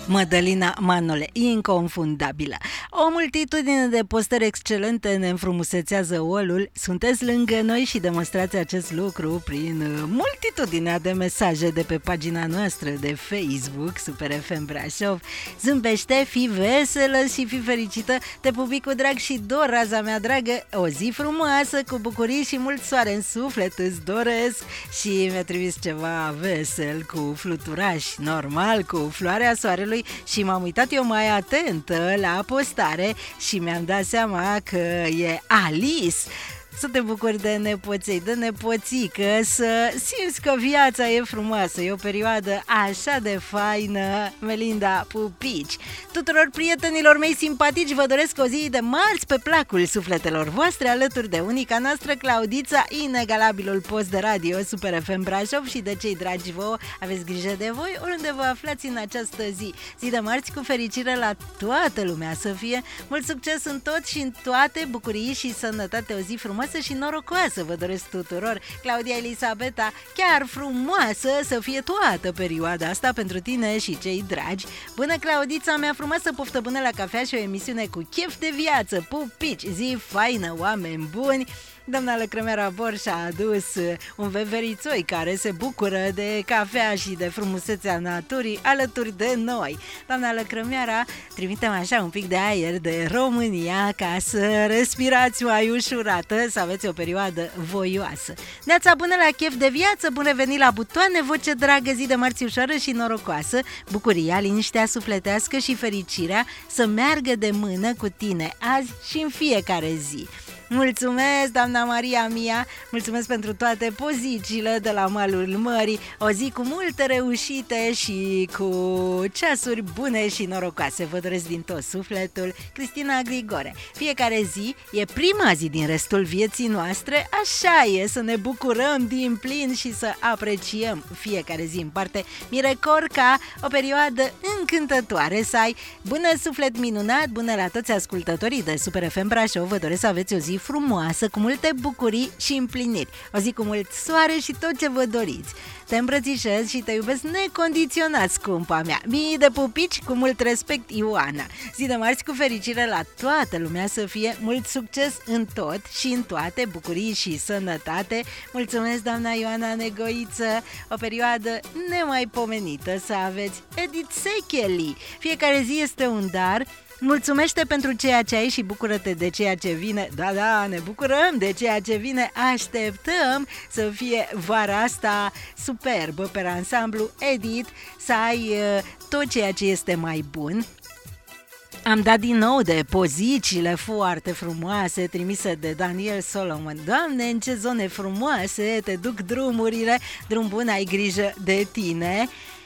Mădălina Manole, inconfundabilă. O multitudine de postări excelente ne înfrumusețează olul. Sunteți lângă noi și demonstrați acest lucru prin multitudinea de mesaje de pe pagina noastră de Facebook, Super FM Brașov. Zâmbește, fii veselă și fii fericită. Te pupi cu drag și dor, raza mea dragă. O zi frumoasă, cu bucurii și mult soare în suflet îți doresc. Și mi-a trimis ceva vesel cu fluturaș, normal, cu floarea soarelui. Și m-am uitat eu mai atentă la postare și mi-am dat seama că e Alice. Să te bucuri de nepoței, de nepoțică, să simți că viața e frumoasă, e o perioadă așa de faină. Melinda Pupici. Tuturor prietenilor mei simpatici vă doresc o zi de marți pe placul sufletelor voastre, alături de unica noastră Claudița, inegalabilul post de radio Super FM Brașov. Și de cei dragi vouă, aveți grijă de voi oriunde vă aflați în această zi. Zi de marți cu fericire la toată lumea să fie. Mult succes în tot și în toate, bucurii și sănătate, o zi frumoasă și norocoasă vă doresc tuturor. Claudia Elisabeta, chiar frumoasă să fie toată perioada asta pentru tine și cei dragi. Bună, Claudița mea frumoasă, poftă bună la cafea și o emisiune cu chef de viață. Pupici, zi faină, oameni buni. Doamna Lăcrămeara Borș a adus un veverițoi care se bucură de cafea și de frumusețea naturii alături de noi. Doamna Lăcrămeara, trimitem așa un pic de aer de România ca să respirați mai ușurată, să aveți o perioadă voioasă. Neața bună la chef de viață, bun revenit la butoane, voce dragă, zi de marți ușoară și norocoasă, bucuria, liniștea sufletească și fericirea să meargă de mână cu tine azi și în fiecare zi. Mulțumesc, doamna Maria mia, mulțumesc pentru toate pozițiile de la malul mării. O zi cu multe reușite și cu ceasuri bune și norocoase. Vă doresc din tot sufletul. Cristina Grigore. Fiecare zi e prima zi din restul vieții noastre, așa e, să ne bucurăm din plin și să apreciem fiecare zi în parte. Mire Corca, o perioadă încântătoare să ai. Bună suflet minunat, bună la toți ascultătorii de Super FM Brașov. Vă doresc să aveți o zi frumoasă, cu multe bucurii și împliniri. O zi cu mult soare și tot ce vă doriți. Te îmbrățișez și te iubesc necondiționat, scumpa mea. Mii de pupici, cu mult respect, Ioana. Zi de marți cu fericire la toată lumea să fie, mult succes în tot și în toate, bucurii și sănătate. Mulțumesc, doamna Ioana Negoiță. O perioadă nemaipomenită să aveți. Edith Secheli. Fiecare zi este un dar. Mulțumește pentru ceea ce ai și bucură-te de ceea ce vine. Da, ne bucurăm de ceea ce vine. Așteptăm să fie vara asta superbă pe ansamblu. Edit, să ai tot ceea ce este mai bun. Am dat din nou de pozițiile foarte frumoase trimise de Daniel Solomon. Doamne, în ce zone frumoase te duc drumurile. Drum bun, ai grijă de tine.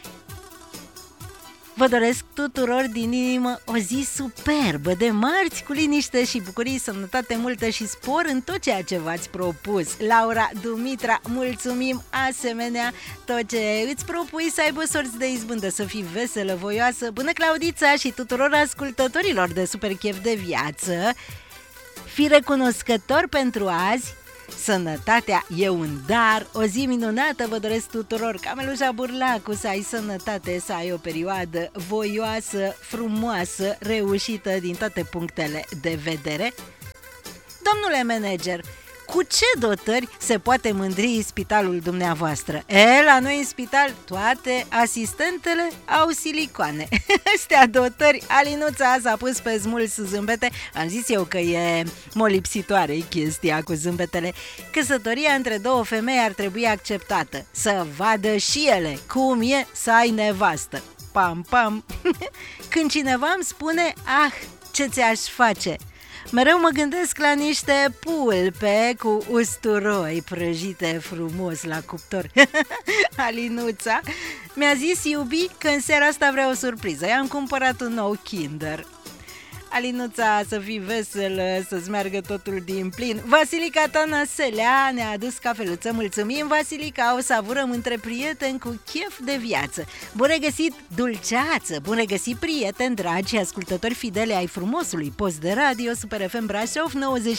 Vă doresc tuturor din inimă o zi superbă de marți, cu liniște și bucurii, sănătate multă și spor în tot ceea ce v-ați propus. Laura Dumitra, mulțumim asemenea. Tot ce îți propui să aibă sorți de izbândă, să fii veselă, voioasă. Bună, Claudița, și tuturor ascultătorilor de Super Chef de Viață. Fii recunoscător pentru azi. Sănătatea e un dar, o zi minunată vă doresc tuturor. Camelușa Burlacu, să ai sănătate, să ai o perioadă voioasă, frumoasă, reușită din toate punctele de vedere. Domnule manager, cu ce dotări se poate mândri spitalul dumneavoastră? La noi în spital toate asistentele au silicoane. Astea dotări, Alinuța s-a pus pe smuls zâmbete. Am zis eu că e molipsitoare chestia cu zâmbetele. Căsătoria între două femei ar trebui acceptată. Să vadă și ele cum e să ai nevastă. Pam, pam. Când cineva îmi spune, ce ți-aș face? Mereu mă gândesc la niște pulpe cu usturoi prăjite frumos la cuptor. Alinuța mi-a zis, iubi, că în seara asta vreau o surpriză. I-am cumpărat un nou Kinder. Alinuța, să fii veselă, să-ți meargă totul din plin. Vasilica Tănăselea ne-a adus cafeluță. Mulțumim, Vasilica, o savurăm între prieteni cu chef de viață. Bun regăsit, dulceață! Bun regăsit, prieteni dragi și ascultători fidele ai frumosului post de radio Super FM Brașov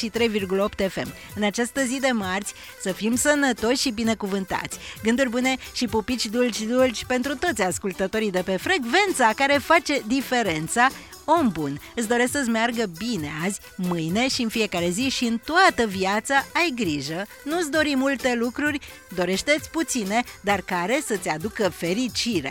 93,8 FM. În această zi de marți, să fim sănătoși și binecuvântați. Gânduri bune și pupici dulci pentru toți ascultătorii de pe frecvența care face diferența. Om bun, îți doresc să-ți meargă bine azi, mâine și în fiecare zi și în toată viața. Ai grijă, nu-ți dori multe lucruri, dorește-ți puține, dar care să-ți aducă fericire.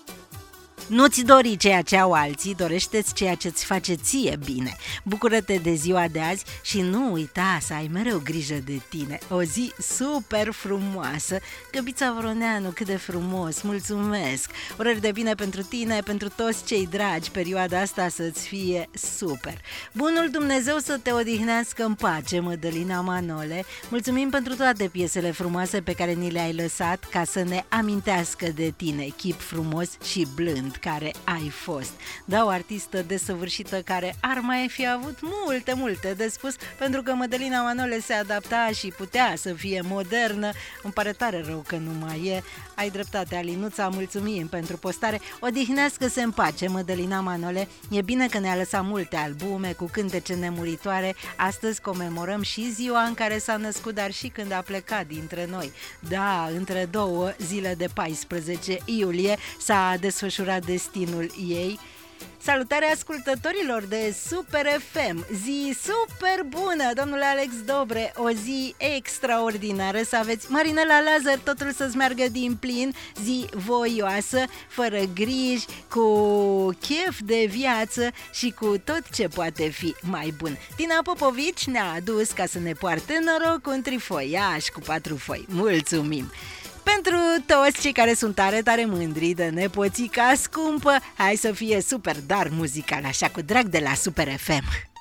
Nu-ți dori ceea ce au alții, dorește-ți ceea ce-ți face ție bine. Bucură-te de ziua de azi și nu uita să ai mereu grijă de tine. O zi super frumoasă. Găbița Vroneanu, cât de frumos, mulțumesc! Urări de bine pentru tine, pentru toți cei dragi, perioada asta să-ți fie super. Bunul Dumnezeu să te odihnească în pace, Mădălina Manole. Mulțumim pentru toate piesele frumoase pe care ni le-ai lăsat ca să ne amintească de tine, chip frumos și blând care ai fost. Da, o artistă desăvârșită care ar mai fi avut multe de spus, pentru că Mădălina Manole se adapta și putea să fie modernă. Îmi pare tare rău că nu mai e. Ai dreptate, Alinuța, mulțumim pentru postare. Odihnească-se în pace, Mădălina Manole. E bine că ne-a lăsat multe albume cu cântece nemuritoare. Astăzi comemorăm și ziua în care s-a născut, dar și când a plecat dintre noi. Da, între două zile de 14 iulie s-a desfășurat destinul ei. Salutare ascultătorilor de Super FM. Zi super bună, domnule Alex Dobre. O zi extraordinară să aveți. Marinela Lazar, totul să-ți meargă din plin. Zi voioasă, fără griji, cu chef de viață și cu tot ce poate fi mai bun. Tina Popovici ne-a adus ca să ne poarte noroc un trifoiaș cu 4 foi. Mulțumim! Pentru toți cei care sunt tare mândri de nepoțica scumpă, hai să fie super dar muzical, așa cu drag de la Super FM.